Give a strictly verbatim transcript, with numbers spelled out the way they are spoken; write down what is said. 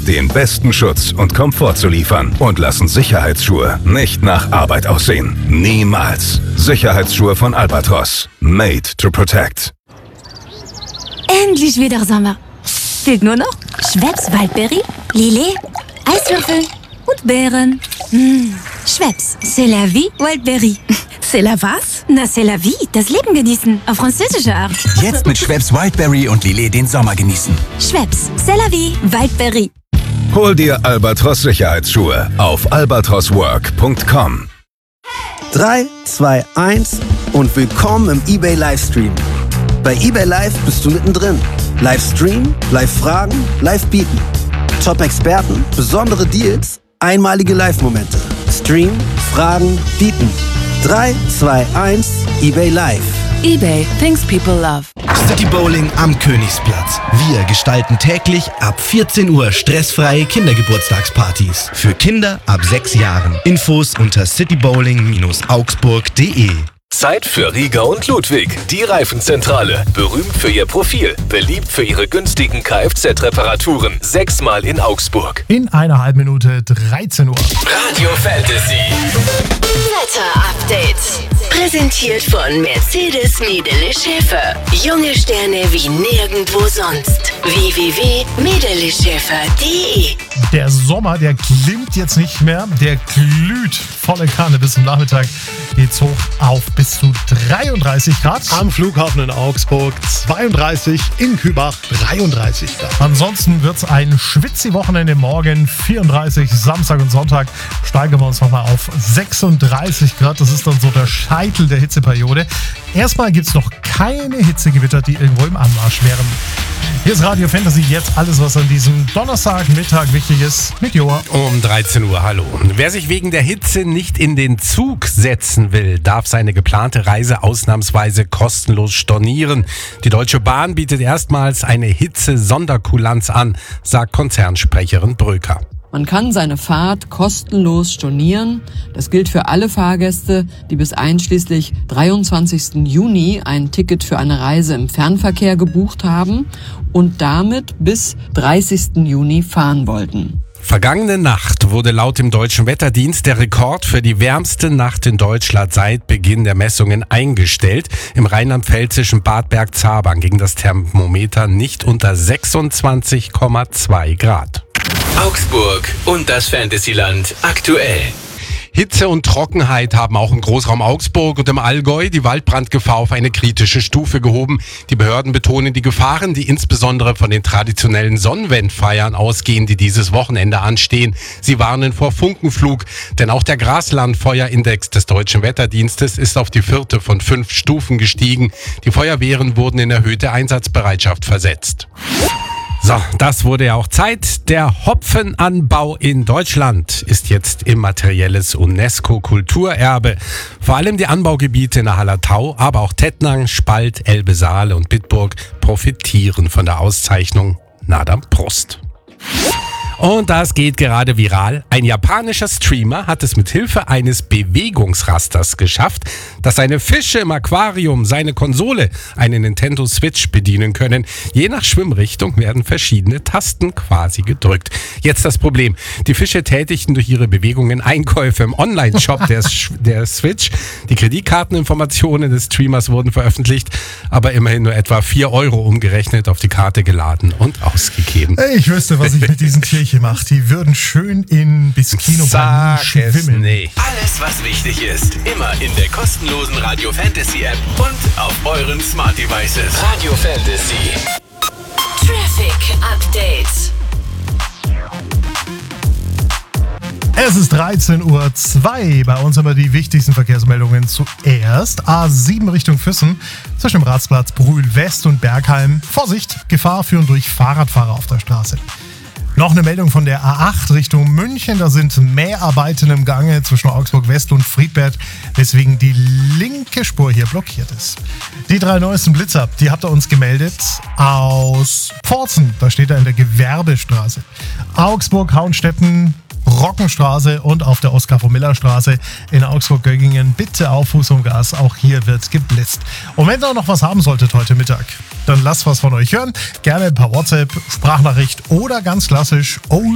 den besten Schutz und Komfort zu liefern und lassen Sicherheitsschuhe nicht nach Arbeit aussehen. Niemals. Sicherheitsschuhe von Albatros. Made to protect. Endlich wieder Sommer. Fehlt nur noch Schweppes Waldberry, Lillet, Eiswürfel und Beeren. Mmh. Schweppes, c'est la vie Waldberry. C'est la was? Na, c'est la vie, das Leben genießen, auf französische Art. Jetzt mit Schweppes Wildberry und Lillet den Sommer genießen. Schweppes, c'est la vie Waldberry. Hol dir Albatros Sicherheitsschuhe auf albatros work punkt com. drei, zwei, eins und willkommen im eBay Livestream. Bei eBay Live bist du mittendrin. Livestream, Live-Fragen, Live-Bieten. Top-Experten, besondere Deals, einmalige Live-Momente. Stream, Fragen, Bieten. drei, zwei, eins, eBay Live. eBay, things people love. City Bowling am Königsplatz. Wir gestalten täglich ab vierzehn Uhr stressfreie Kindergeburtstagspartys. Für Kinder ab sechs Jahren. Infos unter citybowling Bindestrich augsburg punkt de. Zeit für Rieger und Ludwig, die Reifenzentrale. Berühmt für ihr Profil, beliebt für ihre günstigen Kfz-Reparaturen. Sechsmal in Augsburg. In einer halben Minute dreizehn Uhr. Radio Fantasy. Wetter-Update. Präsentiert von Mercedes Medele Schäfer. Junge Sterne wie nirgendwo sonst. w w w punkt medele schäfer punkt de. Der Sommer, der glimmt jetzt nicht mehr. Der glüht volle Kanne. Bis zum Nachmittag geht's hoch auf bis zu dreiunddreißig Grad. Am Flughafen in Augsburg zweiunddreißig, in Kübach dreiunddreißig Grad. Ansonsten wird's ein Schwitzi-Wochenende. Morgen vierunddreißig, Samstag und Sonntag steigen wir uns nochmal auf sechsunddreißig Grad. Das ist dann so der Scheitel der Hitzeperiode. Erstmal gibt's noch keine Hitzegewitter, die irgendwo im Anmarsch wären. Hier ist Radio Fantasy, jetzt alles, was an diesem Donnerstagmittag wichtig ist, mit Joa. Um dreizehn Uhr, hallo. Wer sich wegen der Hitze nicht in den Zug setzen will, darf seine geplante Reise ausnahmsweise kostenlos stornieren. Die Deutsche Bahn bietet erstmals eine Hitze-Sonderkulanz an, sagt Konzernsprecherin Bröker. Man kann seine Fahrt kostenlos stornieren. Das gilt für alle Fahrgäste, die bis einschließlich dreiundzwanzigsten Juni ein Ticket für eine Reise im Fernverkehr gebucht haben und damit bis dreißigsten Juni fahren wollten. Vergangene Nacht wurde laut dem Deutschen Wetterdienst der Rekord für die wärmste Nacht in Deutschland seit Beginn der Messungen eingestellt. Im rheinland-pfälzischen Bad Bergzabern ging das Thermometer nicht unter sechsundzwanzig Komma zwei Grad. Augsburg und das Fantasyland aktuell. Hitze und Trockenheit haben auch im Großraum Augsburg und im Allgäu die Waldbrandgefahr auf eine kritische Stufe gehoben. Die Behörden betonen die Gefahren, die insbesondere von den traditionellen Sonnenwendfeiern ausgehen, die dieses Wochenende anstehen. Sie warnen vor Funkenflug, denn auch der Graslandfeuerindex des Deutschen Wetterdienstes ist auf die vierte von fünf Stufen gestiegen. Die Feuerwehren wurden in erhöhte Einsatzbereitschaft versetzt. So, das wurde ja auch Zeit. Der Hopfenanbau in Deutschland ist jetzt immaterielles UNESCO-Kulturerbe. Vor allem die Anbaugebiete in der Hallertau, aber auch Tettnang, Spalt, Elbe-Saale und Bitburg profitieren von der Auszeichnung. Na dann Prost. Und das geht gerade viral. Ein japanischer Streamer hat es mit Hilfe eines Bewegungsrasters geschafft, dass seine Fische im Aquarium seine Konsole, eine Nintendo Switch, bedienen können. Je nach Schwimmrichtung werden verschiedene Tasten quasi gedrückt. Jetzt das Problem. Die Fische tätigten durch ihre Bewegungen Einkäufe im Online-Shop der, der Switch. Die Kreditkarteninformationen des Streamers wurden veröffentlicht, aber immerhin nur etwa vier Euro umgerechnet auf die Karte geladen und ausgegeben. Ich wüsste, was ich mit diesen Tierchen mache. Die würden schön in Biskino Sag schwimmen. Nee. Alles, was wichtig ist, immer in der kostenlosen Radio Fantasy App und auf euren Smart Devices. Radio Fantasy. Traffic Update. Es ist dreizehn Uhr zwei. Bei uns haben wir die wichtigsten Verkehrsmeldungen zuerst. A sieben Richtung Füssen zwischen dem Ratsplatz Brühl West und Bergheim. Vorsicht, Gefahr führen durch Fahrradfahrer auf der Straße. Noch eine Meldung von der A acht Richtung München. Da sind Mäharbeiten im Gange zwischen Augsburg West und Friedberg, weswegen die linke Spur hier blockiert ist. Die drei neuesten Blitzer, die habt ihr uns gemeldet aus Pforzen. Da steht er in der Gewerbestraße. Augsburg, Hauenstetten, Rockenstraße und auf der Oskar-von-Miller-Straße in Augsburg-Göggingen. Bitte auf Fuß und Gas, auch hier wird geblitzt. Und wenn ihr noch was haben solltet heute Mittag, dann lasst was von euch hören. Gerne per WhatsApp, Sprachnachricht oder ganz klassisch